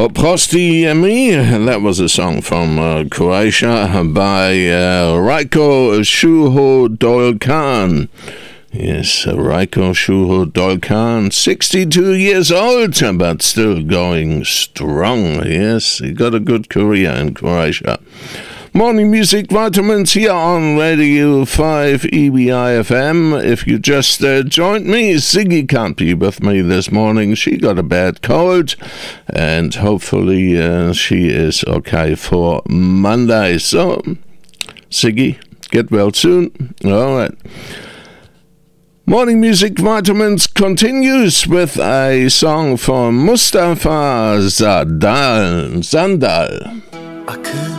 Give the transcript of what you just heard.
Oprosti, that was a song from Croatia by Rajko Suhodolkan. Yes, Rajko Suhodolkan, 62 years old, but still going strong. Yes, he got a good career in Croatia. Morning Music Vitamins here on Radio 5 EBI FM. If you just joined me, Ziggy can't be with me this morning. She got a bad cold, and hopefully she is okay for Monday. So, Ziggy, get well soon. All right. Morning Music Vitamins continues with a song from Mustafa Sandal.